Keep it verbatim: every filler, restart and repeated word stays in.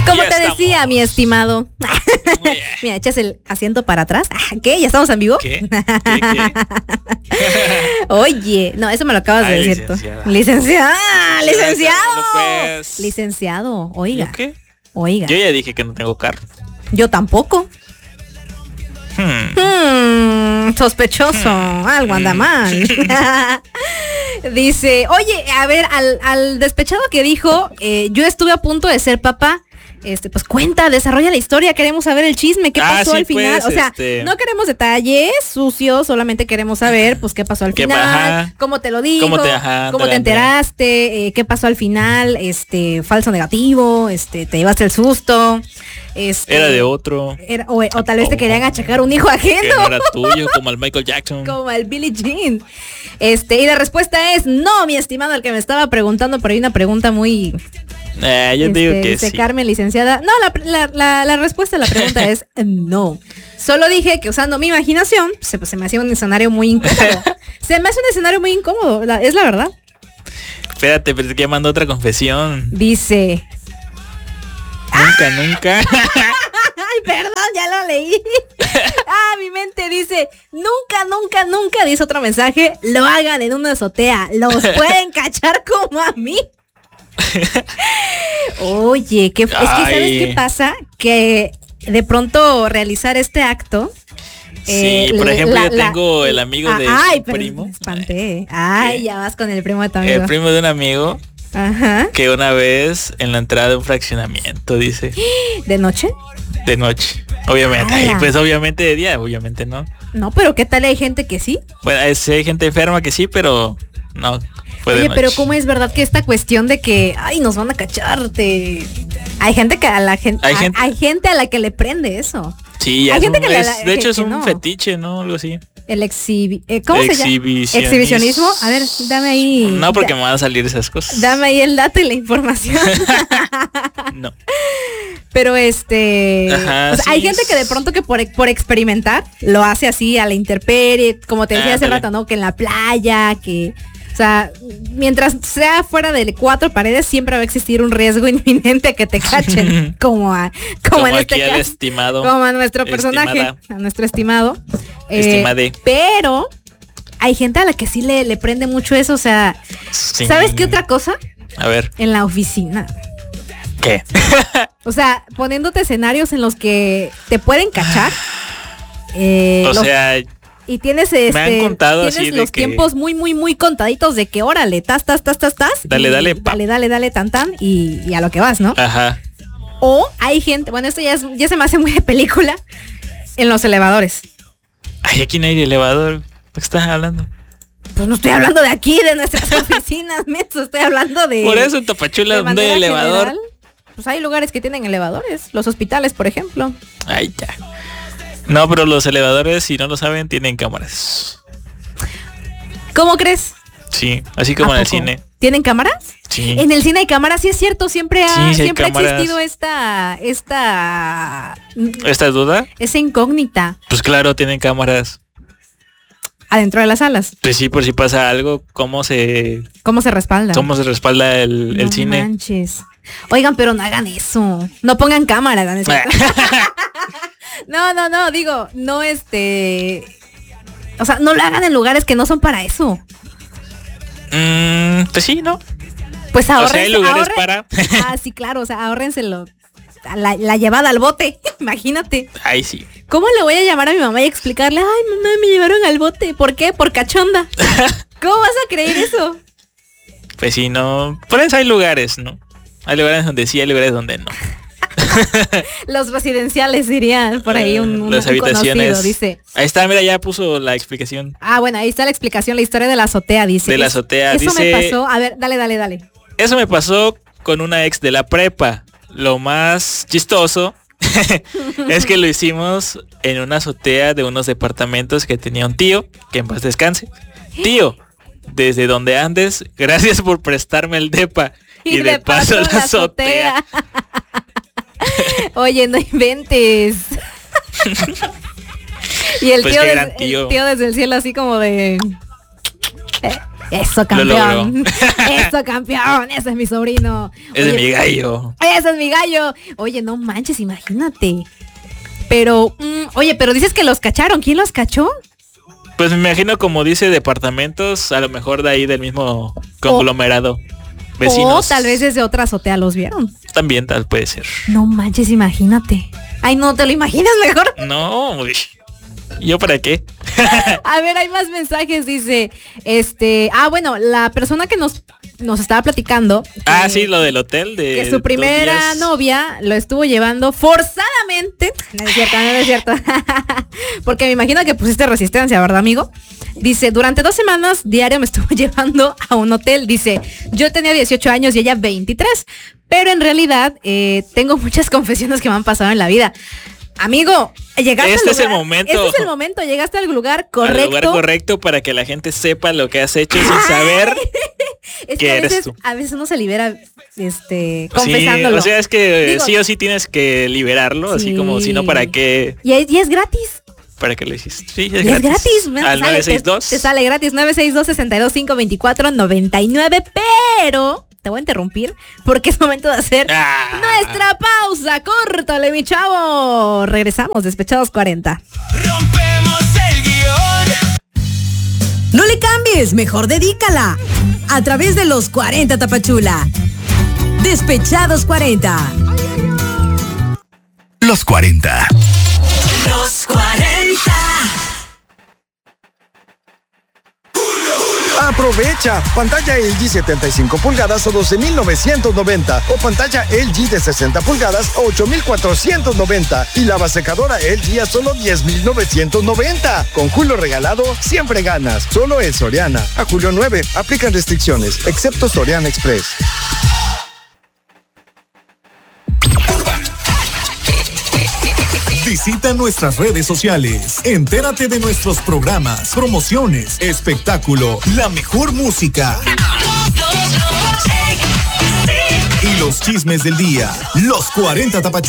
Como te decía, mi estimado. Mira, echas el asiento para atrás. ¿Qué? ¿Ya estamos en vivo? ¿Qué? ¿Qué, qué? Oye, no, eso me lo acabas Ay, de decir tú. licenciada. Licenciada, ah, licenciado. Pues, Licenciado, oiga. ¿yo qué? Oiga. Yo ya dije que no tengo carro. Yo tampoco. Hmm. Hmm, sospechoso, Hmm. algo anda Hmm. mal. Dice, oye, a ver, al, al despechado que dijo, eh, yo estuve a punto de ser papá. Este, pues cuenta, desarrolla la historia, queremos saber el chisme, qué Ah, pasó sí, al final. pues, o sea, este- no queremos detalles sucios, solamente queremos saber, pues, qué pasó al ¿Qué final, ajá? cómo te lo dijo, ¿Cómo te- ajá, cómo te ándale, enteraste, eh, qué pasó al final, este, falso negativo, este, te llevaste el susto. Este, Era de otro. era- o, o tal vez te Oh. querían achacar un hijo Que ajeno. no era tuyo, como el Michael Jackson. Como el Billie Jean. Este, y la respuesta es no, mi estimado, el que me estaba preguntando, pero hay una pregunta muy... Eh, yo este, digo que dice sí. Carmen, licenciada. No, la, la, la, la respuesta a la pregunta es no. Solo dije que usando mi imaginación, se, pues, se me hacía un escenario muy incómodo. Se me hace un escenario muy incómodo, la- es la verdad. Espérate, pero es que mando otra confesión. Dice... Nunca, nunca. Ay, perdón, ya lo leí. Ah, mi mente dice, nunca, nunca, nunca, dice otro mensaje, lo hagan en una azotea, los pueden cachar como a mí. Oye, que, es que ¿sabes Ay. qué pasa? Que de pronto realizar este acto... Sí, eh, por la- ejemplo, la- yo la- tengo el amigo Ah, de ay, su pero primo. me espanté. Ay, ¿Qué? ya vas con el primo de tu amigo. El primo de un amigo Ajá. que una vez en la entrada de un fraccionamiento, dice, ¿De noche? de noche. Obviamente, ¡Hala! y pues obviamente de día, obviamente no. No, pero ¿qué tal hay gente que sí? Bueno, hay- sí hay gente enferma que sí, pero no. Fue de Oye, pero noche. ¿cómo es verdad que esta cuestión de que, ay, nos van a cacharte? Hay gente que a la gente, Hay hay gente- gente, hay gente a la que le prende eso. Sí, ya hay es gente un- que le- es- que- de hecho es que un no. fetiche, ¿no? Algo así. El exhibi eh, ¿cómo se llama? Exhibicionismo. Exhibicionismo. A ver, dame ahí. No, porque da- me van a salir esas cosas. Dame ahí el dato y la información. No. Pero este, Ajá, o sea, sí, hay gente que de pronto que por, por experimentar lo hace así a la intemperie, como te decía hace Ándale. rato, ¿no? Que en la playa, que, o sea, mientras sea fuera de cuatro paredes, siempre va a existir un riesgo inminente a que te cachen, como a, como, Como en aquí este al caso, estimado. como a nuestro personaje, Estimada. a nuestro estimado. Eh, Estimade. pero hay gente a la que sí le, le prende mucho eso, o sea, Sí. ¿sabes qué otra cosa? A ver, En la oficina. ¿qué? O sea, poniéndote escenarios en los que te pueden cachar. eh, O los- sea, y tienes este. han contado tienes así de los que- tiempos muy, muy, muy contaditos de que órale, tas, tas, tas, tas, tas. Dale, y dale, pa. Dale, dale, dale, tan, tan. Y, y a lo que vas, ¿no? ajá. O hay gente, bueno, esto ya, es- ya se me hace muy de película. En los elevadores. Ay, aquí no hay elevador. ¿De qué estás hablando? Pues no estoy hablando de aquí, de nuestras oficinas, menso, estoy hablando de. Por eso en Tapachula de donde hay manera elevador. general. Pues hay lugares que tienen elevadores. Los hospitales, por ejemplo. Ay, ya. No, pero los elevadores, si no lo saben, tienen cámaras. ¿Cómo crees? Sí, así como ¿A en el poco? cine. ¿Tienen cámaras? Sí. En el cine hay cámaras, sí es cierto, siempre ha, Sí, sí hay siempre ha cámaras. existido esta, esta, ¿Esta es duda? esa incógnita Pues claro, tienen cámaras. adentro de las salas. Pues sí, por si pasa algo, cómo se ¿Cómo se respalda? cómo se respalda el, el No cine. manches. Oigan, pero no hagan eso. No pongan cámara, ¿no? No, no, no, digo, no este, o sea, no lo hagan en lugares que no son para eso. Mm, pues sí, ¿no? Pues O ahorren. sea, hay lugares para. Ah, sí, claro, o sea, ahórrenselo. La, la llevada al bote, imagínate. Ay, sí. ¿Cómo le voy a llamar a mi mamá y explicarle? Ay, mamá, me llevaron al bote. ¿Por qué? Por cachonda. ¿Cómo vas a creer eso? Pues sí, no. Por eso hay lugares, ¿no? Hay lugares donde sí, hay lugares donde no. Los residenciales dirían por ahí un, un, Las un habitaciones. conocido, dice. Ahí está, mira, ya puso la explicación Ah, bueno, ahí está la explicación, la historia de la azotea, dice. de la Es- azotea. Eso Dice, me pasó. A ver, dale, dale, dale. eso me pasó con una ex de la prepa. Lo más chistoso es que lo hicimos en una azotea de unos departamentos que tenía un tío, que en paz descanse. Tío, desde donde andes, gracias por prestarme el depa. Y, de, paso, la azotea. Oye, no inventes. Y el, Pues tío qué des- gran tío. el tío desde el cielo así como de... "Eh, Eso, Lo campeón. logró. Eso, campeón. Ese es mi sobrino. Es de Oye, mi gallo. Ese es mi gallo. Oye, no manches, imagínate. Pero, mm, oye, pero dices que los cacharon. ¿Quién los cachó? Pues me imagino, como dice, departamentos, a lo mejor de ahí del mismo conglomerado. O, vecinos. O tal vez desde otra azotea los vieron. También tal puede ser. No manches, imagínate. Ay, no, ¿te lo imaginas mejor? No, uy. ¿Yo para qué? A ver, hay más mensajes, dice, este, ah, bueno, la persona que nos, nos estaba platicando. Que, ah, sí, lo del hotel de que su primera novia lo estuvo llevando forzadamente. No es cierto, no es cierto. Porque me imagino que pusiste resistencia, ¿verdad, amigo? Dice, durante dos semanas diario me estuvo llevando a un hotel. Dice, yo tenía dieciocho años y ella veintitrés. Pero en realidad eh, tengo muchas confesiones que me han pasado en la vida. Amigo, llegaste este al lugar. Este es el momento. Este es el momento. Llegaste al lugar correcto. Al lugar correcto para que la gente sepa lo que has hecho sin saber es que, que a eres veces, tú. A veces uno se libera este, confesándolo. Sí, o sea, es que Digo, sí o sí tienes que liberarlo, sí. Así como si no, ¿para qué? Y es, y es gratis. ¿Para qué lo hiciste? Sí, es y gratis. Es gratis. Al Al nueve seis dos. Te, te sale gratis. nueve seis dos, seis dos cinco, dos cuatro nueve nueve. Pero te voy a interrumpir porque es momento de hacer ah. nuestra pausa. Córtale, mi chavo. Regresamos, Despechados cuarenta. Rompemos el guión. No le cambies, mejor dedícala. A través de los cuarenta Tapachula. Despechados cuarenta. Los cuarenta. Los cuarenta. Aprovecha, pantalla L G setenta y cinco pulgadas a doce mil novecientos noventa o pantalla L G de sesenta pulgadas a ocho mil cuatrocientos noventa y lava secadora L G a solo diez mil novecientos noventa. Con Julio regalado, siempre ganas. Solo en Soriana. A julio nueve, aplican restricciones, excepto Soriana Express. Visita nuestras redes sociales. Entérate de nuestros programas, promociones, espectáculo, la mejor música y los chismes del día. Los cuarenta Tapachula.